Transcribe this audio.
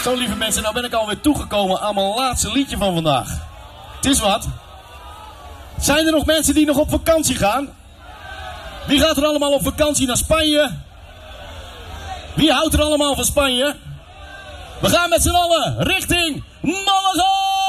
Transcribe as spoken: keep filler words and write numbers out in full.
Zo, lieve mensen, nou ben ik alweer toegekomen aan mijn laatste liedje van vandaag. Het is wat. Zijn er nog mensen die nog op vakantie gaan? Wie gaat er allemaal op vakantie naar Spanje? Wie houdt er allemaal van Spanje? We gaan met z'n allen richting Malaga!